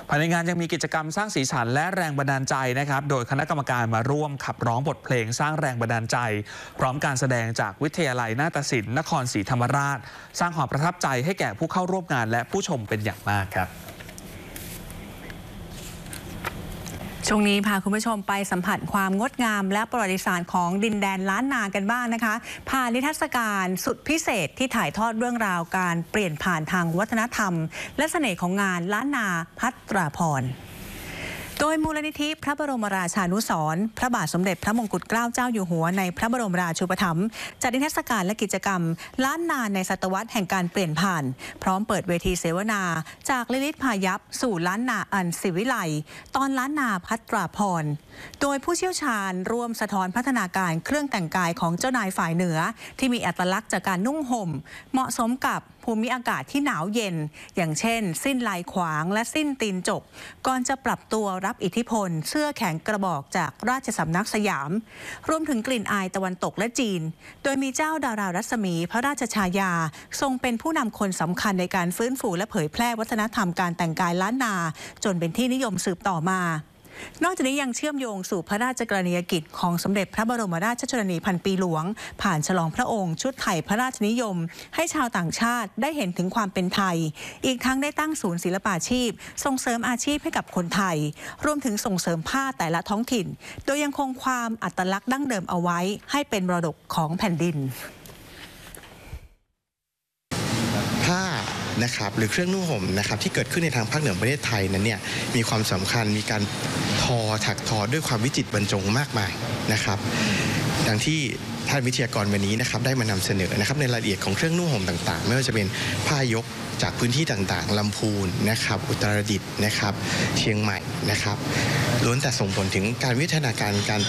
ภายในงานยังมีกิจกรรมสร้างสีสันและแรงบันดาลใจนะครับโดยคณะกรรมการมาร่วมขับร้องบทเพลงสร้างแรงบันดาลใจพร้อมการแสดงจากวิทยาลัยนาฏศิลป์นครศรีธรรมราชสร้างความประทับใจให้แก่ผู้เข้าร่วมงานและผู้ชมเป็นอย่างมากครับช่วงนี้พาคุณผู้ชมไปสัมผัสความงดงามและประวัติศาสตร์ของดินแดนล้านนากันบ้างนะคะผ่านนิทรรศการสุดพิเศษที่ถ่ายทอดเรื่องราวการเปลี่ยนผ่านทางวัฒนธรรมและเสน่ห์ของงานล้านนาภัตราภรณ์โดยมูลนิธิพระบรมราชานุสรณ์พระบาทสมเด็จพระมงกุฎเกล้าเจ้าอยู่หัวในพระบรมราชูปถัมภ์จัดนิทรรศการและกิจกรรมล้านนาในศตวรรษแห่งการเปลี่ยนผ่านพร้อมเปิดเวทีเสวนาจากลิลิตพายัพสู่ล้านนาอันศิวิไลตอนล้านนาภัตราภรณ์โดยผู้เชี่ยวชาญร่วมสะท้อนพัฒนาการเครื่องแต่งกายของเจ้านายฝ่ายเหนือที่มีอัตลักษณ์จากการนุ่งห่มเหมาะสมกับภูมิอากาศที่หนาวเย็นอย่างเช่นสิ้นลายขวางและสิ้นตีนจกก่อนจะปรับตัวรับอิทธิพลเสื้อแขนกระบอกจากราชสำนักสยามรวมถึงกลิ่นอายตะวันตกและจีนโดยมีเจ้าดารารัศมีพระราชชายาทรงเป็นผู้นำคนสำคัญในการฟื้นฟูและเผยแพร่วัฒนธรรมการแต่งกายล้านนาจนเป็นที่นิยมสืบต่อมานอกจากนี้ยังเชื่อมโยงสู่พระราชกรณียกิจของสมเด็จพระบรมราชชนนีพันปีหลวงผ่านฉลองพระองค์ชุดไทยพระราชนิยมให้ชาวต่างชาติได้เห็นถึงความเป็นไทยอีกทั้งได้ตั้งศูนย์ศิลปาชีพส่งเสริมอาชีพให้กับคนไทยรวมถึงส่งเสริมผ้าแต่ละท้องถิ่นโดยยังคงความอัตลักษณ์ดั้งเดิมเอาไว้ให้เป็นมรดกของแผ่นดินผ้านะครับหรือเครื่องนุ่งห่มนะครับที่เกิดขึ้นในทางภาคเหนือประเทศไทยนั้นเนี่ยมีความสำคัญมีการทอถักทอด้วยความวิจิตรบรรจงมากมายนะครับดังที่ท่านวิทยากรวันนี้นะครับได้มานำเสนอนะครับในรายละเอียดของเครื่องนุ่งห่มต่างๆไม่ว่าจะเป็นผ้ายกจากพื้นที่ต่างๆลำพูนนะครับอุตรดิตถ์นะครับเชียงใหม่นะครับล้วนแต่ส่งผลถึงการวิวัฒนาการ